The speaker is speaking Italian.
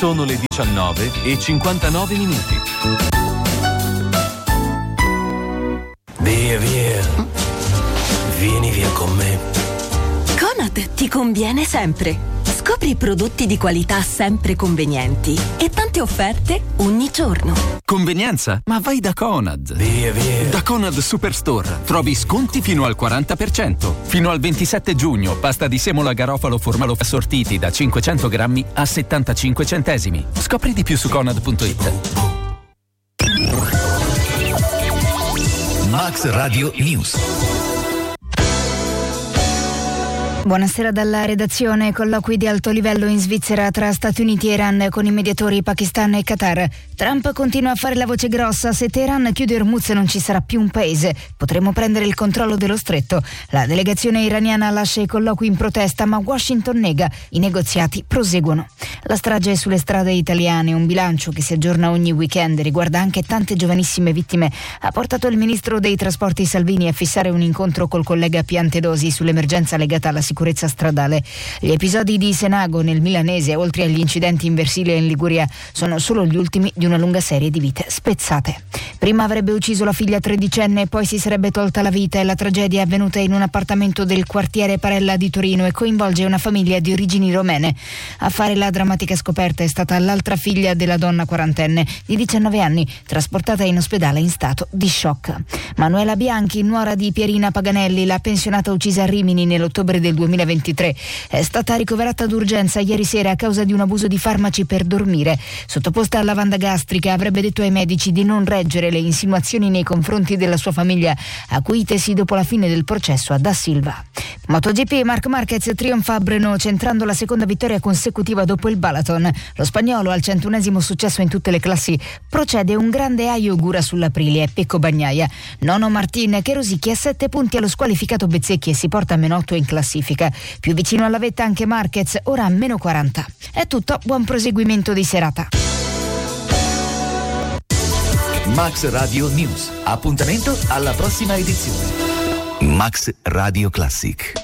Sono le 19:59. Via, via. Vieni via con me. Conad ti conviene sempre. Scopri prodotti di qualità sempre convenienti e tante offerte ogni giorno. Convenienza? Ma vai da Conad. Via, via. Da Conad Superstore trovi sconti fino al 40%. Fino al 27 giugno pasta di semola garofalo formalo assortiti da 500 grammi a 75 centesimi. Scopri di più su conad.it. Max Radio News. Buonasera dalla redazione. Colloqui di alto livello in Svizzera tra Stati Uniti e Iran con i mediatori Pakistan e Qatar. Trump continua a fare la voce grossa: se Teheran chiude Hormuz non ci sarà più un paese, potremo prendere il controllo dello stretto. La delegazione iraniana lascia i colloqui in protesta, ma Washington nega, i negoziati proseguono. La strage sulle strade italiane, un bilancio che si aggiorna ogni weekend, riguarda anche tante giovanissime vittime, ha portato il ministro dei trasporti Salvini a fissare un incontro col collega Piantedosi sull'emergenza legata alla sicurezza stradale. Gli episodi di Senago nel milanese, oltre agli incidenti in Versilia e in Liguria, sono solo gli ultimi di una lunga serie di vite spezzate. Prima avrebbe ucciso la figlia tredicenne e poi si sarebbe tolta la vita, e la tragedia è avvenuta in un appartamento del quartiere Parella di Torino e coinvolge una famiglia di origini romene. A fare la drammatica scoperta è stata l'altra figlia della donna quarantenne di 19 anni, trasportata in ospedale in stato di shock. Manuela Bianchi, nuora di Pierina Paganelli, la pensionata uccisa a Rimini nell'ottobre del 2023, è stata ricoverata d'urgenza ieri sera a causa di un abuso di farmaci per dormire. Sottoposta a lavanda gastrica, avrebbe detto ai medici di non reggere le insinuazioni nei confronti della sua famiglia, acuitesi dopo la fine del processo a Da Silva. MotoGP, Marc Marquez trionfa a Brno, centrando la seconda vittoria consecutiva dopo il Balaton. Lo spagnolo, al 101esimo successo in tutte le classi, procede un grande augura sull'Aprilia e Pecco Bagnaia. Nono Martin, che rosicchia 7 punti allo squalificato Bezzecchi e si porta a -8 in classifica. Più vicino alla vetta anche Marquez, ora a -40. È tutto, buon proseguimento di serata. Max Radio News. Appuntamento alla prossima edizione. Max Radio Classic.